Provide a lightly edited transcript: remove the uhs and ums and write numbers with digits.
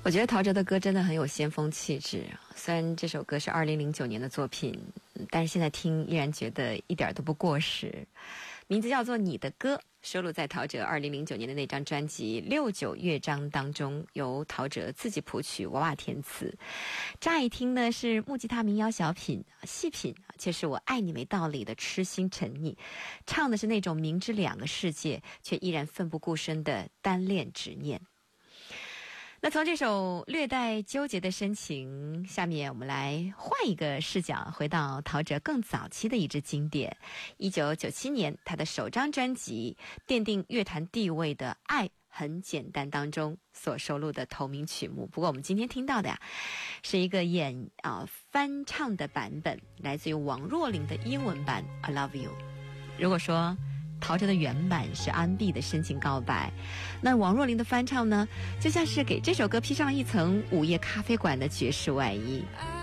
我觉得陶喆的歌真的很有先锋气质，虽然这首歌是2009年的作品，但是现在听依然觉得一点都不过时。名字叫做《你的歌》，收录在陶喆2009年的那张专辑《69乐章》当中，由陶喆自己谱曲，娃娃填词。乍一听呢是木吉他民谣小品，细品却是我爱你没道理的痴心沉溺，唱的是那种明知两个世界却依然奋不顾身的单恋执念。那从这首略带纠结的深情，下面我们来换一个视角，回到陶喆更早期的一支经典，1997年他的首张专辑奠定乐坛地位的《爱很简单》当中所收录的同名曲目。不过我们今天听到的是一个翻唱的版本，来自于王若琳的英文版 I Love You。 如果说陶喆的原版是安碧的深情告白，那王若琳的翻唱呢，就像是给这首歌披上一层午夜咖啡馆的爵士外衣。